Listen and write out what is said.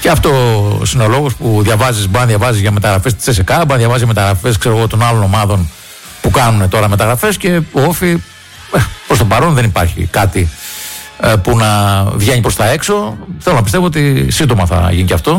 Και αυτό είναι ο λόγος που διαβάζεις, μπορεί να διαβάζεις για μεταγραφές της ΕΣΕΚΑ, μπορεί να διαβάζεις μεταγραφές των άλλων ομάδων που κάνουν τώρα μεταγραφές, και ο Όφη προς το παρόν δεν υπάρχει κάτι που να βγαίνει προς τα έξω. Θέλω να πιστεύω ότι σύντομα θα γίνει και αυτό.